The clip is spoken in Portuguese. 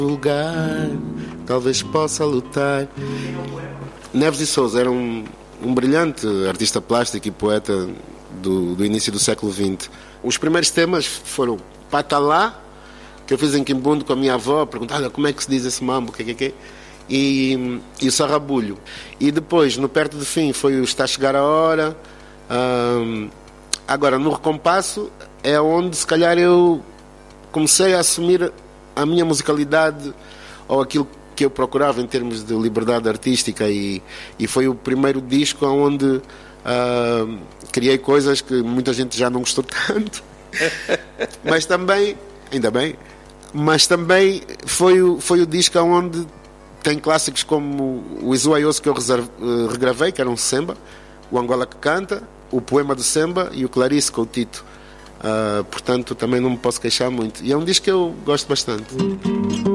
lugar, talvez possa lutar. Neves e Sousa era um brilhante artista plástico e poeta do início do século XX. Os primeiros temas foram Patalá, que eu fiz em Quimbundo com a minha avó, perguntava como é que se diz esse mambo, e o Sarrabulho. E depois, no Perto do Fim, foi o Está a Chegar a Hora. Agora, no Recompasso, é onde se calhar eu comecei a assumir a minha musicalidade, ou aquilo que eu procurava em termos de liberdade artística, e foi o primeiro disco onde criei coisas que muita gente já não gostou tanto, mas também, ainda bem, mas também foi o disco onde tem clássicos como o Isuaioso, que eu regravei, que era um samba, o Angola que Canta, o Poema do Samba e o Clarice com o Tito. Portanto, também não me posso queixar muito. E é um disco que eu gosto bastante.